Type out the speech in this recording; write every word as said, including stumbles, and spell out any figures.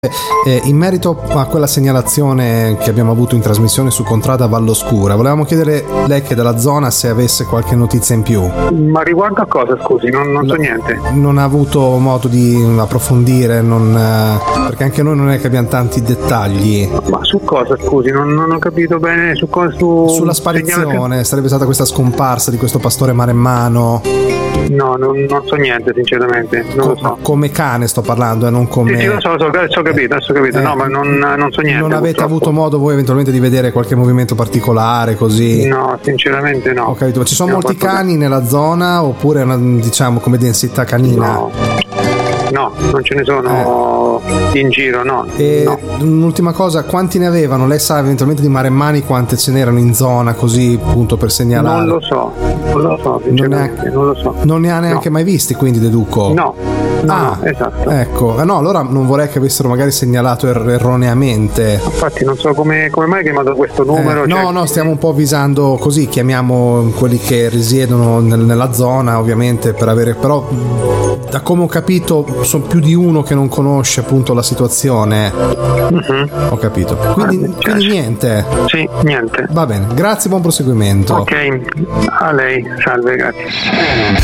Eh, in merito a quella segnalazione che abbiamo avuto in trasmissione su Contrada Valloscura, volevamo chiedere lei che è della zona se avesse qualche notizia in più. Ma riguardo a cosa, scusi? Non, non so La, niente. Non ha avuto modo di approfondire, non, eh, perché anche noi non è che abbiamo tanti dettagli. Ma su cosa, scusi? Non, non ho capito bene su cosa. Su Sulla sparizione, segnalate... sarebbe stata questa scomparsa di questo pastore maremmano. No, non, non so niente, sinceramente. Non Co- lo so. Come cane sto parlando, e eh, non come. Sì, sì, lo so, lo so, adesso ho capito, adesso ho capito. Eh, no, ma non, non so niente. Non avete purtroppo. avuto modo voi eventualmente di vedere qualche movimento particolare così? No, sinceramente no. Ho capito, ma ci sono No, molti qualcosa... cani nella zona oppure una, diciamo come densità canina? No. No, non ce ne sono eh. in giro, no. E no. Un'ultima cosa, quanti ne avevano? Lei sa eventualmente di maremmani quante ce n'erano in zona, così appunto per segnalare? Non lo so, non lo so, sinceramente, non, non lo so. Non ne ha neanche no. mai visti, quindi deduco? No, no, ah, no, esatto. Ecco, eh no, allora non vorrei che avessero magari segnalato er- erroneamente. Infatti non so come, come mai hai chiamato questo numero. Eh, no, cioè... no, stiamo un po' avvisando così, chiamiamo quelli che risiedono nel, nella zona, ovviamente, per avere, però da come ho capito sono più di uno che non conosce appunto la situazione. Uh-huh. Ho capito. Quindi, ah, quindi niente. Sì, niente. Va bene, grazie, buon proseguimento. Ok, a lei, salve, grazie.